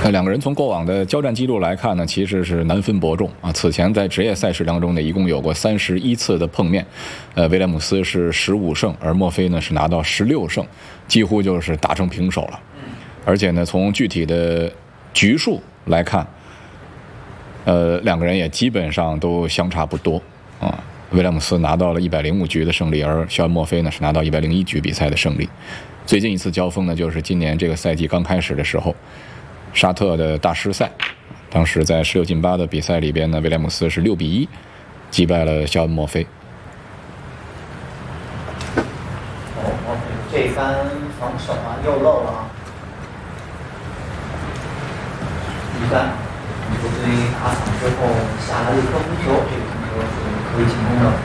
两个人从过往的交战记录来看呢，其实是难分伯仲啊。此前在职业赛事当中呢，一共有过31次的碰面，威廉姆斯是15胜，而墨菲呢是拿到16胜，几乎就是打成平手了。而且呢，从具体的局数来看，两个人也基本上都相差不多啊。威廉姆斯拿到了105局的胜利，而肖恩·墨菲呢是拿到101局比赛的胜利。最近一次交锋呢，就是今年这个赛季刚开始的时候。沙特的大师赛，当时在16进8的比赛里边呢，威廉姆斯是6比1击败了肖恩·墨菲。 墨菲这一番防守啊，又漏了啊！一番球队打场之后下来的一颗红球，这个红球是可以进攻的。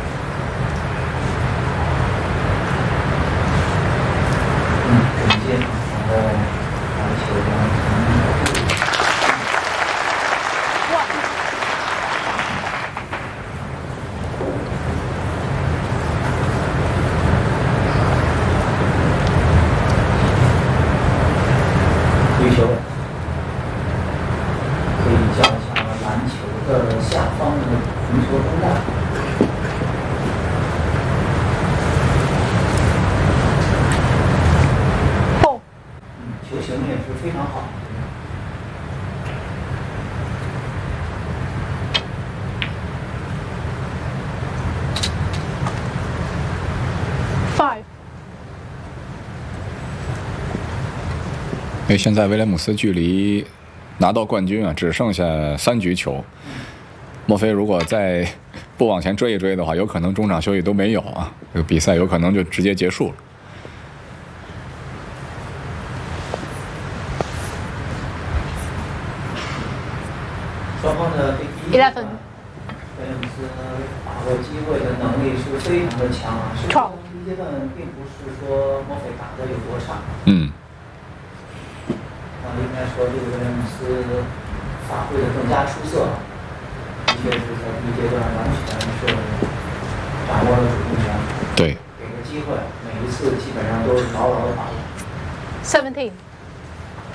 准接，然后篮球呢？推球可以叫一下篮球的下方的红球中带。球形也是非常好。 因为现在威廉姆斯距离拿到冠军啊，只剩下3局球。墨菲如果再不往前追一追的话，有可能中场休息都没有啊，这个比赛有可能就直接结束了。 双方的第一，威廉姆斯把握机会的能力是非常的强啊。实际上第一阶段并不是说墨菲打得有多差。应该说，这个威廉姆斯发挥的更加出色，的确是在第一阶段完全是掌握了主动权。 对， 给个机会，每一次基本上都是牢牢的把握。 17。